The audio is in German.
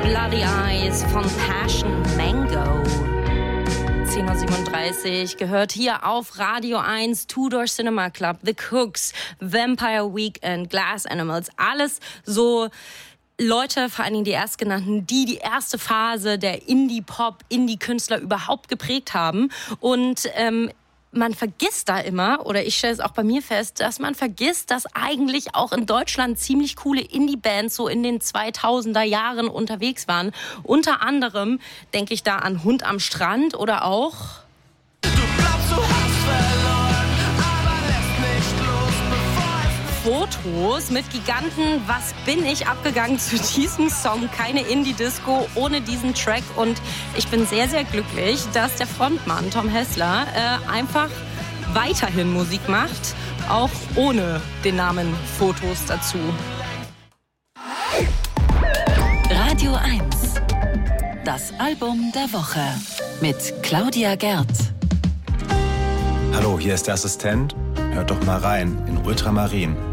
Bloody Eyes von Passion Mango. 10:37 Uhr gehört hier auf Radio 1, Two Door Cinema Club, The Cooks, Vampire Weekend, Glass Animals, alles so Leute, vor allen Dingen die Erstgenannten, die erste Phase der Indie-Pop, Indie-Künstler überhaupt geprägt haben. Und man vergisst da immer, oder ich stelle es auch bei mir fest, dass man vergisst, dass eigentlich auch in Deutschland ziemlich coole Indie-Bands so in den 2000er Jahren unterwegs waren. Unter anderem denke ich da an Hund am Strand oder auch... Du glaubst, du hast verloren, aber lässt nicht los, bevor es... Fotos mit Giganten, was bin ich abgegangen zu diesem Song? Keine Indie-Disco ohne diesen Track. Und ich bin sehr, sehr glücklich, dass der Frontmann Tom Hessler einfach weiterhin Musik macht, auch ohne den Namen Fotos dazu. Radio 1. Das Album der Woche mit Claudia Gerd. Hallo, hier ist der Assistent. Hört doch mal rein in Ultramarin.